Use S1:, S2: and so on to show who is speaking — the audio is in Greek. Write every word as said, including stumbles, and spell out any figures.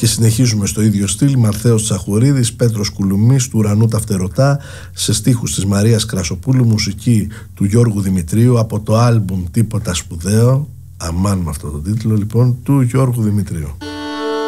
S1: Και συνεχίζουμε στο ίδιο στυλ. Μαρθέος Τσαχουρίδης, Πέτρος Κουλουμής, του Ουρανού τα Φτερωτά, σε στίχους της Μαρίας Κρασοπούλου, μουσική του Γιώργου Δημητρίου, από το άλμπουμ Τίποτα Σπουδαίο. Αμάν με αυτό το τίτλο λοιπόν, του Γιώργου Δημητρίου.